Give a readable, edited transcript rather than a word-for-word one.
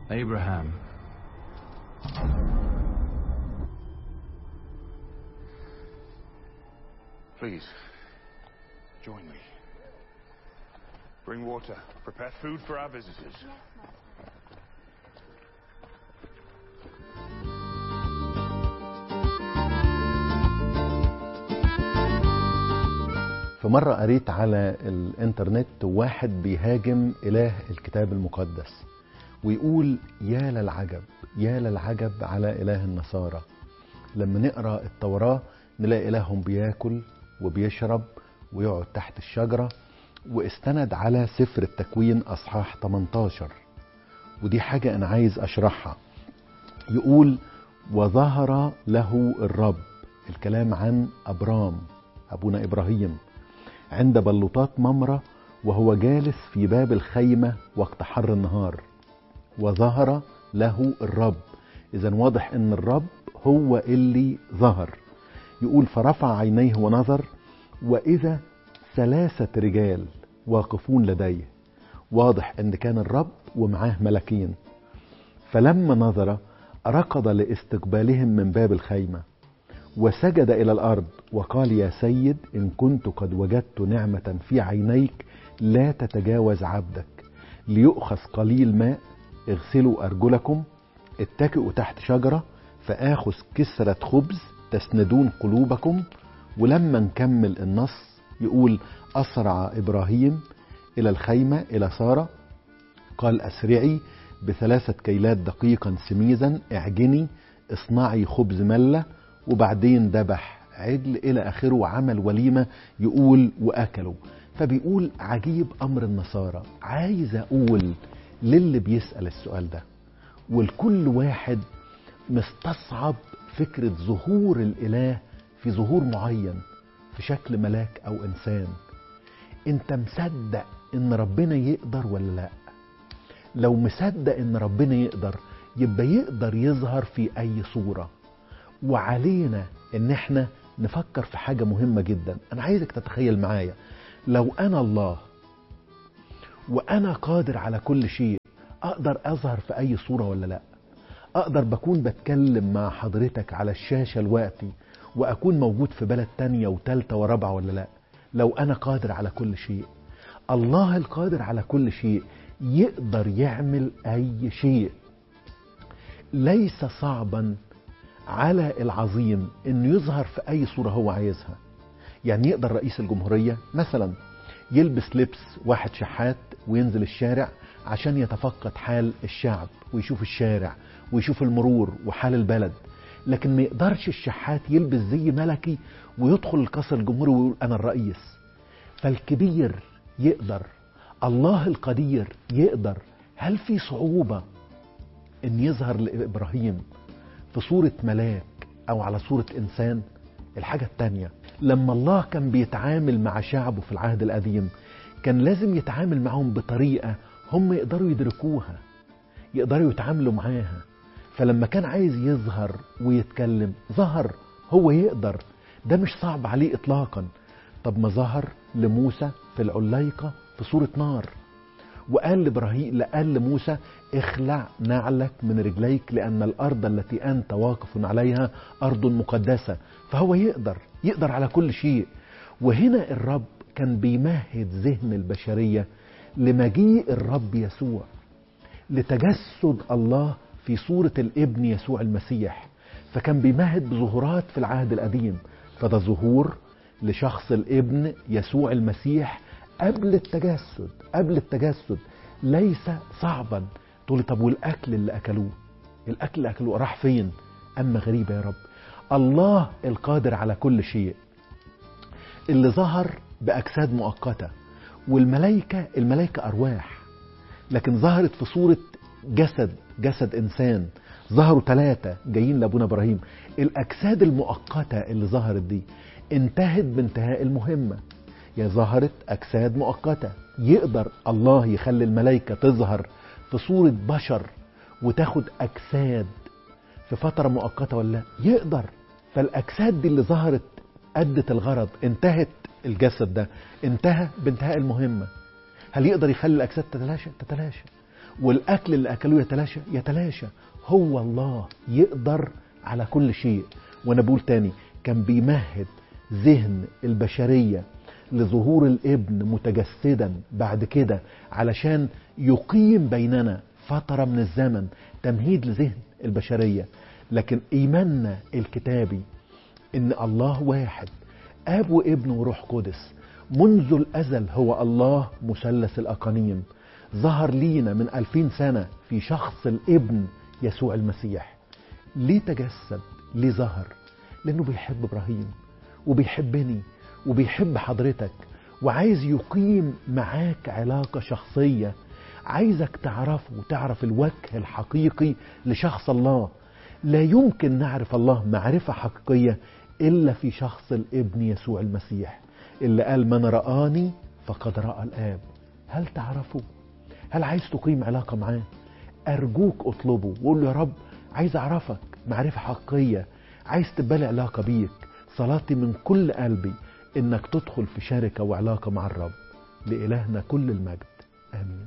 Abraham. Please, join me. Bring water. Prepare food for our visitors. في مرة قريت على الانترنت واحد بيهاجم إله الكتاب المقدس ويقول يا للعجب يا للعجب على إله النصارى. لما نقرأ التوراة نلاقي إلههم بياكل وبيشرب ويقعد تحت الشجرة، واستند على سفر التكوين أصحاح 18، ودي حاجة أنا عايز أشرحها. يقول وظهر له الرب، الكلام عن أبرام أبونا إبراهيم، عند بلوطات ممرة وهو جالس في باب الخيمة وقت حر النهار. وظهر له الرب، إذن واضح أن الرب هو اللي ظهر. يقول فرفع عينيه ونظر وإذا 3 رجال واقفون لديه. واضح أن كان الرب ومعاه ملكين. فلما نظر ركض لاستقبالهم من باب الخيمة وسجد إلى الأرض وقال يا سيد إن كنت قد وجدت نعمة في عينيك لا تتجاوز عبدك، ليؤخذ قليل ماء اغسلوا أرجلكم اتكئوا تحت شجرة فآخذ كسرة خبز تسندون قلوبكم. ولما نكمل النص يقول أسرع إبراهيم إلى الخيمة إلى سارة قال أسرعي ب3 كيلات دقيقا سميزا اعجني اصنعي خبز ملة، وبعدين ذبح عجل إلى آخره وعمل وليمة. يقول وأكلوا. فبيقول عجيب أمر النصارى. عايز أقول للي بيسأل السؤال ده والكل واحد مستصعب فكرة ظهور الإله في ظهور معين في شكل ملاك أو إنسان، أنت مصدق إن ربنا يقدر ولا لا؟ لو مصدق إن ربنا يقدر يبقى يقدر يظهر في أي صورة. وعلينا إن احنا نفكر في حاجة مهمة جدا. أنا عايزك تتخيل معايا لو أنا الله وأنا قادر على كل شيء، أقدر أظهر في أي صورة ولا لا؟ أقدر بكون بتكلم مع حضرتك على الشاشة الوقتي وأكون موجود في بلد تانية وتالتة ورابعة ولا لا؟ لو أنا قادر على كل شيء. الله القادر على كل شيء يقدر يعمل أي شيء. ليس صعبا على العظيم أن يظهر في أي صورة هو عايزها. يعني يقدر رئيس الجمهورية مثلا يلبس لبس واحد شحات وينزل الشارع عشان يتفقد حال الشعب ويشوف الشارع ويشوف المرور وحال البلد، لكن ما يقدرش الشحات يلبس زي ملكي ويدخل القصر الجمهوري ويقول أنا الرئيس. فالكبير يقدر، الله القدير يقدر. هل في صعوبة أن يظهر لإبراهيم في صورة ملاك أو على صورة إنسان؟ الحاجة التانية، لما الله كان بيتعامل مع شعبه في العهد القديم كان لازم يتعامل معهم بطريقة هم يقدروا يدركوها، يقدروا يتعاملوا معاها. فلما كان عايز يظهر ويتكلم ظهر. هو يقدر، ده مش صعب عليه إطلاقا. طب ما ظهر لموسى في العليقة في صورة نار، وقال قال لموسى اخلع نعلك من رجليك لأن الأرض التي أنت واقف عليها أرض مقدسة. فهو يقدر على كل شيء. وهنا الرب كان بيمهد ذهن البشرية لمجيء الرب يسوع، لتجسد الله في صورة الابن يسوع المسيح. فكان بيمهد بظهورات في العهد القديم، فده ظهور لشخص الابن يسوع المسيح قبل التجسد. ليس صعبا. تقول طب والأكل اللي أكلوه راح فين؟ أما غريبة يا رب، الله القادر على كل شيء اللي ظهر بأجساد مؤقتة، والملائكة أرواح، لكن ظهرت في صورة جسد إنسان. ظهروا 3 جايين لأبونا إبراهيم. الأجساد المؤقتة اللي ظهرت دي انتهت بانتهاء المهمة. يا ظهرت أجساد مؤقتة. يقدر الله يخلي الملائكة تظهر في صورة بشر وتاخد أجساد في فترة مؤقتة ولا يقدر؟ فالأجساد دي اللي ظهرت أدت الغرض، انتهت الجسد ده انتهى بانتهاء المهمة. هل يقدر يخلي الأجساد تتلاشى؟ والأكل اللي أكلوه يتلاشى. هو الله يقدر على كل شيء. وأنا بقول تاني، كان بيمهد ذهن البشرية لظهور الابن متجسدا بعد كده علشان يقيم بيننا فترة من الزمن، تمهيد لذهن البشرية. لكن إيماننا الكتابي إن الله واحد، آب وابن وروح قدس، منذ الأزل هو الله مثلث الأقانيم، ظهر لينا من 2000 سنة في شخص الابن يسوع المسيح. ليه تجسد؟ ليه ظهر؟ لأنه بيحب إبراهيم وبيحبني وبيحب حضرتك، وعايز يقيم معاك علاقة شخصية. عايزك تعرفه وتعرف الوجه الحقيقي لشخص الله. لا يمكن نعرف الله معرفة حقيقية إلا في شخص الابن يسوع المسيح، اللي قال من رآني فقد رأى الآب. هل تعرفه؟ هل عايز تقيم علاقة معاه؟ أرجوك اطلبه وقول له يا رب عايز أعرفك معرفة حقيقية، عايز تبالي علاقة بيك. صلاتي من كل قلبي إنك تدخل في شركة وعلاقة مع الرب. لإلهنا كل المجد، آمين.